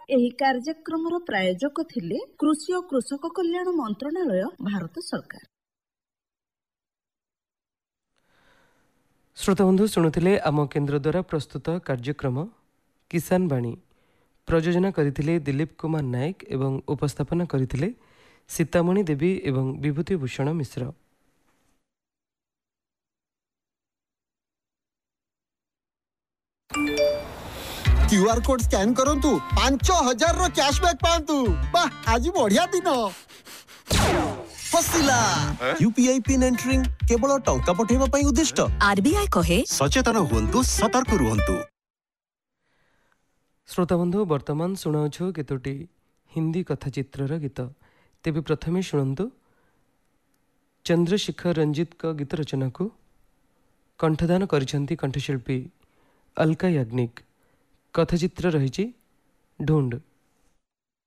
ଏହି କାର୍ଯ୍ୟକ୍ରମର ପ୍ରାୟୋଜକ ଥିଲେ କୃଷି ଓ କୃଷକ କଲ୍ୟାଣ ମନ୍ତ୍ରଣାଳୟ, ଭାରତ ସରକାର। ଶ୍ରୋତାବନ୍ଧୁ ଶୁଣୁଥିଲେ ଆମ କେନ୍ଦ୍ର ଦ୍ୱାରା ପ୍ରସ୍ତୁତ କାର୍ଯ୍ୟକ୍ରମ କିଷାନ ବାଣୀ। ପ୍ରଯୋଜନା କରିଥିଲେ ଦିଲ୍ଲୀପ କୁମାର ନାୟକ ଏବଂ ଉପସ୍ଥାପନା କରିଥିଲେ ସୀତାମଣି ଦେବୀ ଏବଂ Bibhuti Bhushan Mishra. QR code scan करंतु 5000 रो कैशबैक पांतु। वाह आज बढ़िया दिन। फसिला यूपीआई पिन एंटरिंग केवल टंका पठेबा पई उद्दिष्ट। आरबीआई कहे सचेतन हुंतु, सतर्क रुहंतु। श्रोताबंधु वर्तमान शुणाउछु केतोटी हिंदी कथाचित्रर गीत। तेबे प्रथमे शुणंतु चंद्रशेखर रंजित का गीत रचना को कंठदान करिसेंती कंठशिल्पी अलका याग्निक। कथाचित्र रही ढूंढ।